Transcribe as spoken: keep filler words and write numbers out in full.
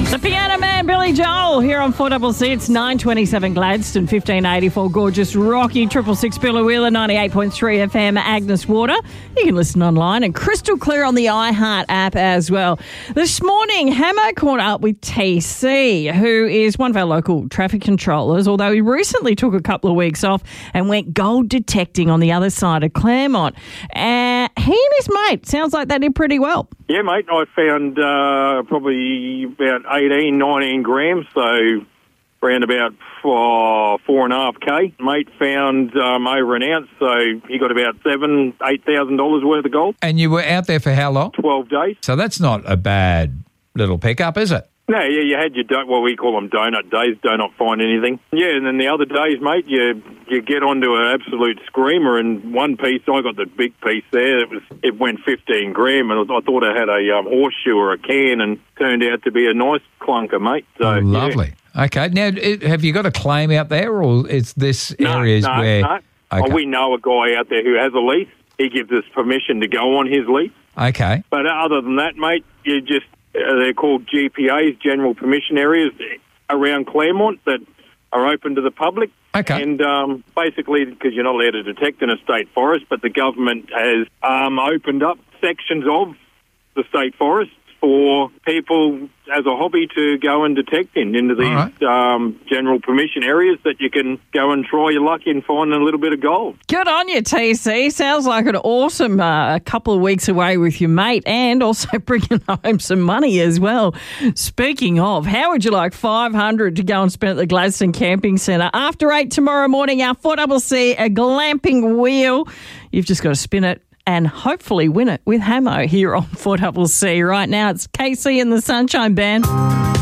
The Piano Man, Billy Joel, here on four C C. It's nine twenty-seven Gladstone, fifteen eighty-four Gorgeous Rocky, triple six Billy Wheeler, ninety-eight point three F M Agnes Water. You can listen online and crystal clear on the iHeart app as well. This morning, Hamo caught up with T C, who is one of our local traffic controllers, although he recently took a couple of weeks off and went gold detecting on the other side of Claremont. Uh, he and his mate, sounds like they did pretty well. Yeah, mate, I found uh, probably about eighteen, nineteen grams, so around about four, four and a half K. Mate found um, over an ounce, so he got about seven, eight thousand dollars worth of gold. And you were out there for how long? Twelve days. So that's not a bad little pickup, is it? No, yeah, you had your, do- what we call them donut days, do not find anything. Yeah, and then the other days, mate, you you get onto an absolute screamer, and one piece, I got the big piece there, it was it went fifteen gram, and I thought I had a um, horseshoe or a can, and turned out to be a nice clunker, mate. So oh, lovely. Yeah. Okay, now, it, have you got a claim out there, or is this no, areas no, where... No, okay. oh, we know a guy out there who has a lease. He gives us permission to go on his lease. Okay. But other than that, mate, you just... Uh, they're called G P As, General Permission Areas, around Claremont that are open to the public. Okay. And um, basically, because you're not allowed to detect in a state forest, but the government has um, opened up sections of the state forests for people as a hobby to go and detect in, into these right. um, general permission areas that you can go and try your luck in finding a little bit of gold. Good on you, T C. Sounds like an awesome uh, couple of weeks away with your mate, and also bringing home some money as well. Speaking of, how would you like five hundred to go and spend at the Gladstone Camping Centre? After eight tomorrow morning, our four C C, a glamping wheel. You've just got to spin it and hopefully win it with Hamo here on four C C. Right now, it's K C and the Sunshine Band.